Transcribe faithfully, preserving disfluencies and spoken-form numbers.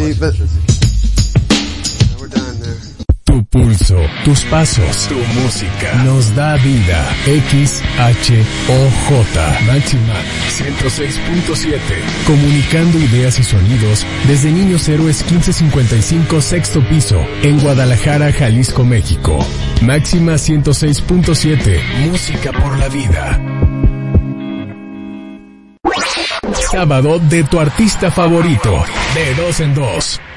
See, but we're done there. Tu pulso, tus pasos, tu música nos da vida. X H O J Máxima ciento seis punto siete. Comunicando ideas y sonidos desde Niños Héroes quince cincuenta y cinco, sexto piso, en Guadalajara, Jalisco, México. Máxima ciento seis punto siete. Música por la vida. Sábado de tu artista favorito. De dos en dos.